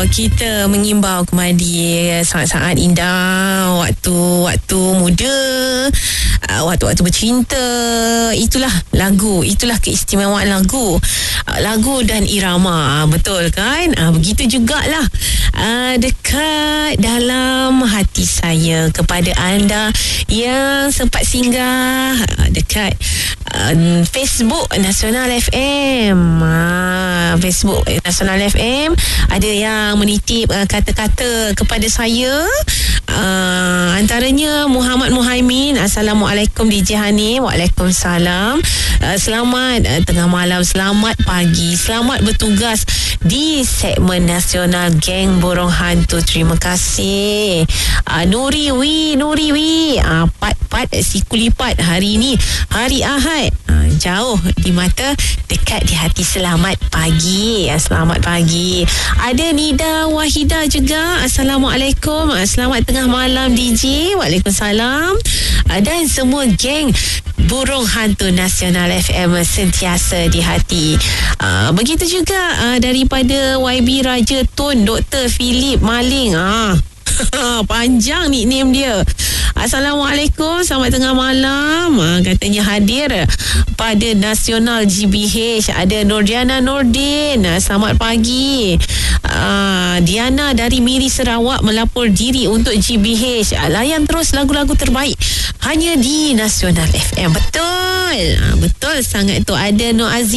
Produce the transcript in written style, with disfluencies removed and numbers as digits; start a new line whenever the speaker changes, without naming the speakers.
kita mengimbau kembali saat-saat indah, waktu muda, waktu-waktu bercinta. Itulah lagu, itulah keistimewaan lagu dan irama, betul kan? Begitu jugalah dekat dalam hati saya kepada anda yang sempat singgah dekat Facebook Nasional FM. Facebook Nasional FM ada yang menitip kata-kata kepada saya. Antaranya Muhammad Muhaimin, Assalamualaikum DJ Hanim. Waalaikumsalam. Selamat tengah malam, selamat pagi, selamat bertugas di segmen nasional Geng Burung Hantu. Terima kasih. Nuri wi pat siku lipat. Hari ni hari Ahad, jauh di mata, dekat di hati. Selamat pagi. Selamat pagi. Ada Nida Wahida juga. Assalamualaikum. Selamat tengah malam DJ. Waalaikumsalam. Dan semua geng Burung Hantu Nasional FM sentiasa di hati. Begitu juga daripada YB Raja Tun, Dr. Philip Maling. Panjang nickname dia. Assalamualaikum, selamat tengah malam. Katanya hadir pada Nasional GBH. Ada Nurdiana Nordin, selamat pagi. Diana dari Miri Sarawak melapor diri untuk GBH. Layan terus lagu-lagu terbaik hanya di Nasional FM. Betul sangat tu. Ada Nur Aziz